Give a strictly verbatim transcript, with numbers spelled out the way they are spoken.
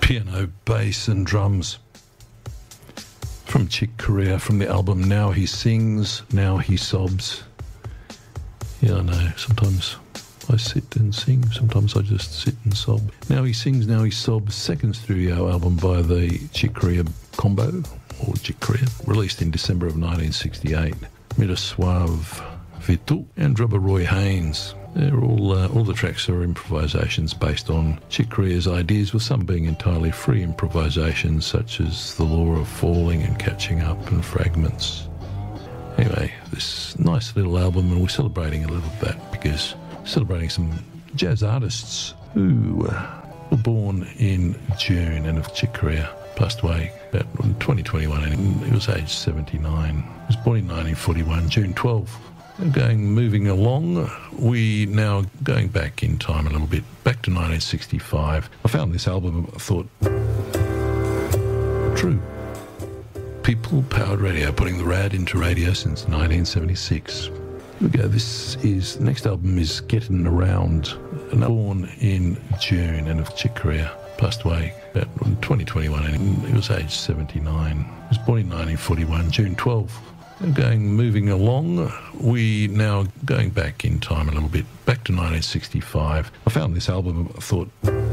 piano, bass and drums from Chick Corea, from the album Now He Sings, Now He Sobs. Yeah, I know, sometimes I sit and sing, sometimes I just sit and sob. Now He Sings, Now He Sobs, second studio album by the Chick Corea combo, or Chick Corea, released in December of nineteen sixty-eight. Miroslav Vitu and Drummer Roy Haynes. They're all, uh, all the tracks are improvisations based on Chick Corea's ideas, with some being entirely free improvisations such as The Law of Falling and Catching Up and Fragments. Anyway, this nice little album, and we're celebrating a little bit because we're celebrating some jazz artists who uh, were born in June and of Chick Corea passed away about in twenty twenty-one, and he was aged seventy-nine. He was born in nineteen forty-one, June twelfth. Going, moving along, we now going back in time a little bit, back to nineteen sixty-five. I found this album, I thought, true. People Powered Radio, putting the rad into radio since nineteen seventy-six. Here we go, this is, the next album is Getting Around, and born in June and of Chick Corea, passed away about in twenty twenty-one, and he was aged seventy-nine. He was born in nineteen forty-one, June twelfth. Going, moving along, we now going back in time a little bit, back to nineteen sixty-five. I found this album, I thought,